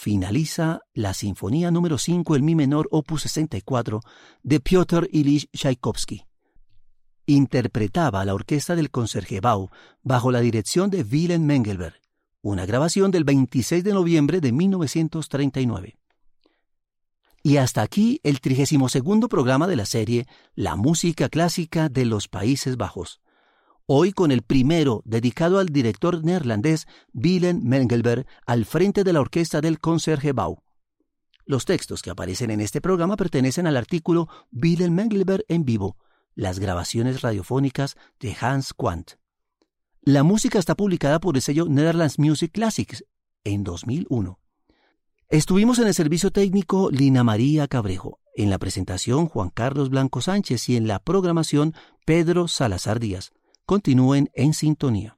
finaliza la Sinfonía número 5 en Mi menor, opus 64, de Piotr Ilyich Tchaikovsky. Interpretaba la orquesta del Concertgebouw bajo la dirección de Wilhelm Mengelberg, una grabación del 26 de noviembre de 1939. Y hasta aquí el 32º programa de la serie La música clásica de los Países Bajos. Hoy con el primero dedicado al director neerlandés Willem Mengelberg al frente de la orquesta del Concertgebouw. Los textos que aparecen en este programa pertenecen al artículo Willem Mengelberg en vivo, las grabaciones radiofónicas de Hans Quandt. La música está publicada por el sello Netherlands Music Classics en 2001. Estuvimos en el servicio técnico Lina María Cabrejo, en la presentación Juan Carlos Blanco Sánchez y en la programación Pedro Salazar Díaz. Continúen en sintonía.